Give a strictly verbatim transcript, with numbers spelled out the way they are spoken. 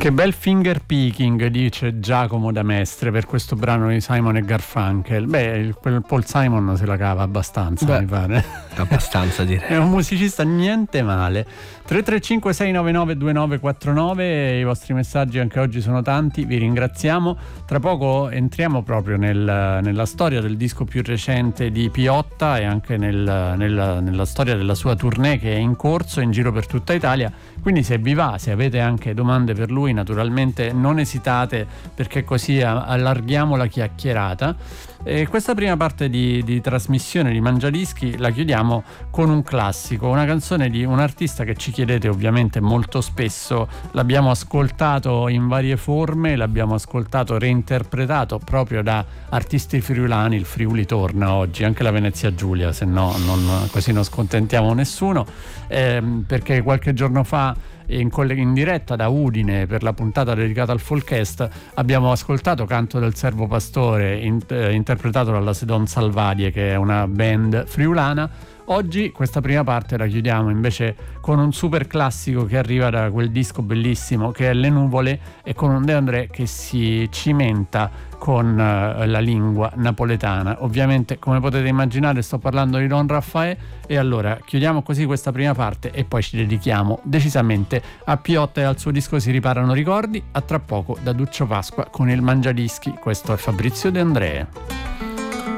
Che bel finger picking, dice Giacomo da Mestre, per questo brano di Simon e Garfunkel. Beh, quel Paul Simon se la cava abbastanza. Beh, mi pare. Abbastanza, direi. È un musicista niente male. tre tre cinque sei nove nove due nove quattro nove, i vostri messaggi anche oggi sono tanti, vi ringraziamo. Tra poco entriamo proprio nel, nella storia del disco più recente di Piotta e anche nel, nel, nella storia della sua tournée che è in corso in giro per tutta Italia. Quindi se vi va, se avete anche domande per lui, naturalmente non esitate, perché così allarghiamo la chiacchierata. E questa prima parte di, di trasmissione di Mangiadischi la chiudiamo con un classico, una canzone di un artista che ci chiedete ovviamente molto spesso. L'abbiamo ascoltato in varie forme, l'abbiamo ascoltato reinterpretato proprio da artisti friulani. Il Friuli torna oggi, anche la Venezia Giulia, se no non, così non scontentiamo nessuno, eh, perché qualche giorno fa In, in diretta da Udine per la puntata dedicata al Folkest abbiamo ascoltato Canto del Servo Pastore in, eh, interpretato dalla Sedon Salvadie, che è una band friulana. Oggi questa prima parte la chiudiamo invece con un super classico che arriva da quel disco bellissimo che è Le Nuvole, e con un De André che si cimenta con uh, la lingua napoletana. Ovviamente, come potete immaginare, sto parlando di Don Raffaè, e allora chiudiamo così questa prima parte e poi ci dedichiamo decisamente a Piotta e al suo disco Si riparano ricordi. A tra poco da Duccio Pasqua con il Mangiadischi. Questo è Fabrizio De André.